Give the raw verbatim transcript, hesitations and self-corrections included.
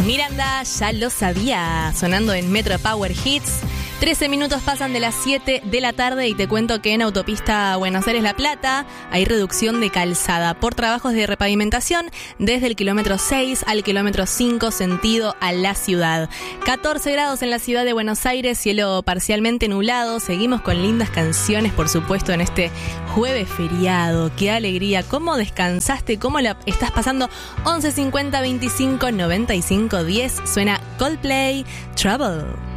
Miranda, ya lo sabía, sonando en Metro Power Hits. trece minutos pasan de las siete de la tarde y te cuento que en autopista Buenos Aires-La Plata hay reducción de calzada por trabajos de repavimentación desde el kilómetro seis al kilómetro cinco sentido a la ciudad. catorce grados en la ciudad de Buenos Aires, cielo parcialmente nublado. Seguimos con lindas canciones, por supuesto, en este jueves feriado. ¡Qué alegría! ¿Cómo descansaste? ¿Cómo la estás pasando? once cincuenta veinticinco noventa y cinco diez. Suena Coldplay, Trouble.